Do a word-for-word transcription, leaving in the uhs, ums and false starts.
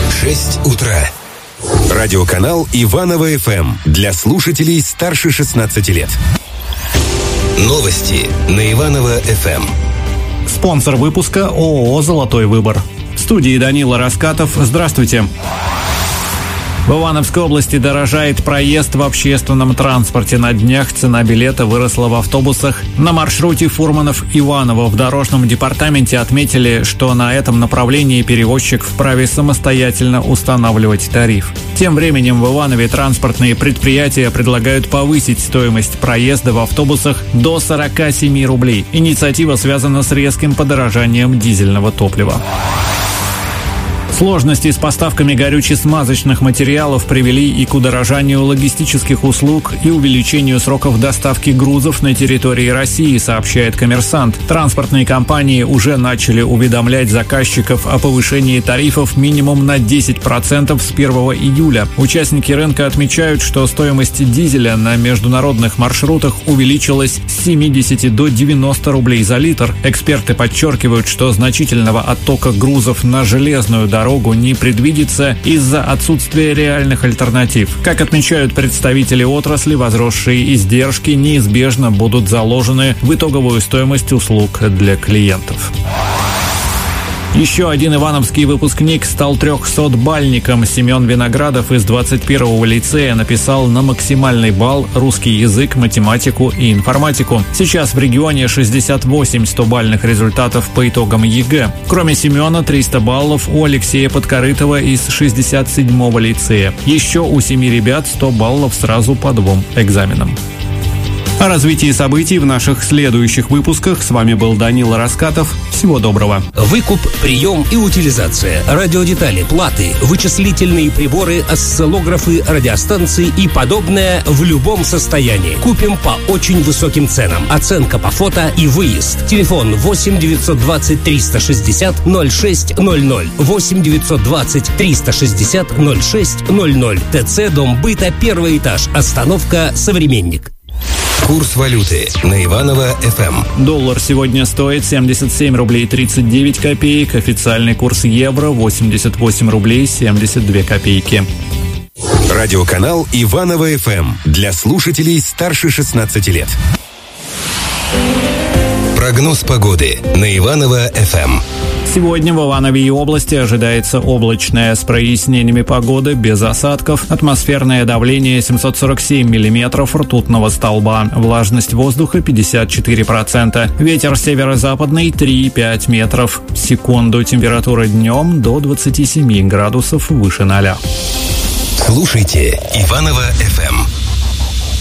шесть утра. Радиоканал Иваново эф эм для слушателей старше шестнадцати лет. Новости на Иваново эф эм. Спонсор выпуска ООО «Золотой выбор». В студии Данила Раскатов. Здравствуйте. В Ивановской области дорожает проезд в общественном транспорте. На днях цена билета выросла в автобусах. На маршруте Фурманов-Иваново в дорожном департаменте отметили, что на этом направлении перевозчик вправе самостоятельно устанавливать тариф. Тем временем в Иванове транспортные предприятия предлагают повысить стоимость проезда в автобусах до сорока семи рублей. Инициатива связана с резким подорожанием дизельного топлива. Сложности с поставками горюче-смазочных материалов привели и к удорожанию логистических услуг и увеличению сроков доставки грузов на территории России, сообщает «Коммерсант». Транспортные компании уже начали уведомлять заказчиков о повышении тарифов минимум на десять процентов с первого июля. Участники рынка отмечают, что стоимость дизеля на международных маршрутах увеличилась с семидесяти до девяноста рублей за литр. Эксперты подчеркивают, что значительного оттока грузов на железную дорогу не предвидится из-за отсутствия реальных альтернатив. Как отмечают представители отрасли, возросшие издержки неизбежно будут заложены в итоговую стоимость услуг для клиентов. Еще один ивановский выпускник стал трехсотбальником. Семен Виноградов из двадцать первого лицея написал на максимальный балл русский язык, математику и информатику. Сейчас в регионе шестьдесят восемь стобальных результатов по итогам ЕГЭ. Кроме Семена, триста баллов у Алексея Подкорытова из шестьдесят седьмого лицея. Еще у семи ребят сто баллов сразу по двум экзаменам. О развитии событий в наших следующих выпусках. С вами был Данила Раскатов. Всего доброго. Выкуп, прием и утилизация, радиодетали, платы, вычислительные приборы, осциллографы, радиостанции и подобное в любом состоянии. Купим по очень высоким ценам. Оценка по фото и выезд. Телефон восемь девятьсот двадцать триста шестьдесят ноль шесть ноль ноль. восемь девятьсот двадцать триста шестьдесят ноль шесть ноль ноль. ТЦ Дом быта, первый этаж. Остановка «Современник». Курс валюты на Иваново эф эм. Доллар сегодня стоит семьдесят семь рублей тридцать девять копеек. Официальный курс евро восемьдесят восемь рублей семьдесят две копейки. Радиоканал Иваново эф эм для слушателей старше шестнадцати лет. Прогноз погоды на Иваново эф эм. Сегодня в Иванове и области ожидается облачная с прояснениями погода, без осадков. Атмосферное давление семьсот сорок семь миллиметров ртутного столба. Влажность воздуха пятьдесят четыре процента. Ветер северо-западный три-пять метров в секунду. Температура днем до двадцати семи градусов выше ноля. Слушайте Иваново эф эм.